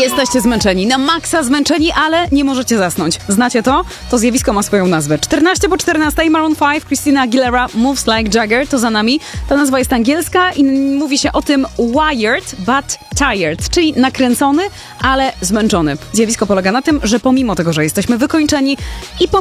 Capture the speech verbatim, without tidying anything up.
Jesteście zmęczeni, na maksa zmęczeni, ale nie możecie zasnąć. Znacie to? To zjawisko ma swoją nazwę. czternaście po czternastej, Maroon pięć, Christina Aguilera, Moves Like Jagger, to za nami. Ta nazwa jest angielska i mówi się o tym wired, but tired, czyli nakręcony, ale zmęczony. Zjawisko polega na tym, że pomimo tego, że jesteśmy wykończeni i